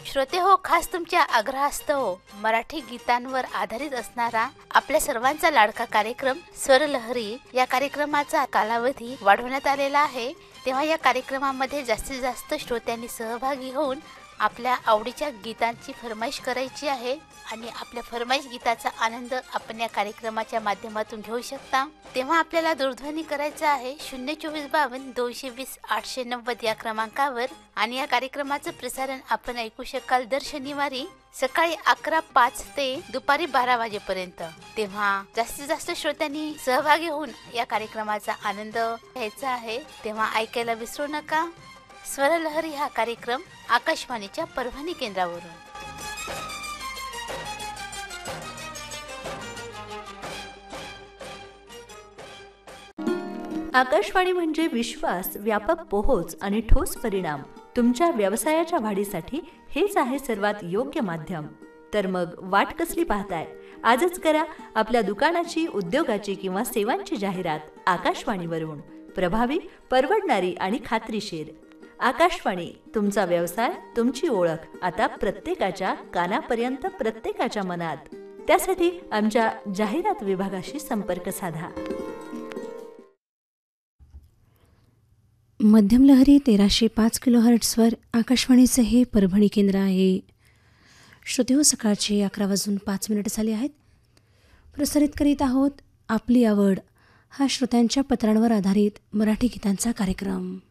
श्रोते हो, खास तुमच्या आग्रहास्तव मराठी गीतांवर आधारित असणारा आपल्या सर्वांचा लाडका कार्यक्रम स्वरलहरी या कार्यक्रमाचा कालावधी वाढवण्यात आलेला आहे. तेव्हा या कार्यक्रमामध्ये जास्तीत जास्त श्रोत्यांनी सहभागी होऊन आपल्या आवडीच्या गीतांची फरमाईश करायची आहे आणि आपल्या फरमाईश गीताचा आनंद आपण या कार्यक्रमाच्या माध्यमातून घेऊ शकता. तेव्हा आपल्याला दूरध्वनी करायचा आहे 02452 220 890 या क्रमांकावर आणि या कार्यक्रमाचं प्रसारण आपण ऐकू शकाल दर शनिवारी सकाळी 11:05 ते दुपारी 12 वाजेपर्यंत. तेव्हा जास्तीत जास्त श्रोत्यांनी सहभागी होऊन या कार्यक्रमाचा आनंद घ्यायचा आहे. तेव्हा ऐकायला विसरू नका. स्वरलहरी हा कार्यक्रम आकाशवाणीच्या परभणी केंद्रावरून. आकाशवाणी म्हणजे विश्वास, व्यापक पोहोच आणि ठोस परिणाम. तुमच्या व्यवसायाच्या वाढीसाठी हेच आहे सर्वात योग्य माध्यम. तर मग वाट कसली पाहताय? आजच करा आपल्या दुकानाची, उद्योगाची किंवा सेवांची जाहिरात आकाशवाणीवरून. प्रभावी, परवडणारी आणि खात्रीशीर. आकाशवाणी, तुमचा व्यवसाय, तुमची ओळख आता प्रत्येकाच्या कानापर्यंत, प्रत्येकाच्या मनात. त्यासाठी आमच्या जाहिरात विभागाशी संपर्क साधा. मध्यम लहरी 1305 किलोहर्ट्झवर आकाशवाणीचे हे परभणी केंद्र आहे. श्रोते सकाळचे 11:05 झाले आहेत. प्रसारित करीत आहोत आपली आवड हा श्रोत्यांच्या पत्रांवर आधारित मराठी गीतांचा कार्यक्रम.